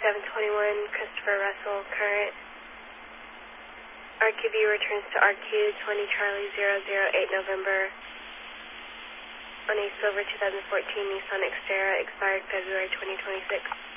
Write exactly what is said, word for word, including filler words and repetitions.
seven twenty-one, Christopher Russell, current. R Q B returns to R Q twenty Charlie zero zero eight November on a silver two thousand fourteen Nissan Xterra, expired February twenty twenty-six.